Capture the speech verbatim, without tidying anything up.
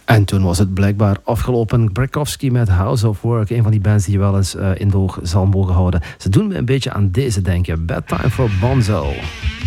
En toen was het blijkbaar afgelopen. Brakowski met House of Work. Een van die bands die je wel eens uh, in de oog zal mogen houden. Ze doen me een beetje aan deze denken. Bad Time for Bonzo.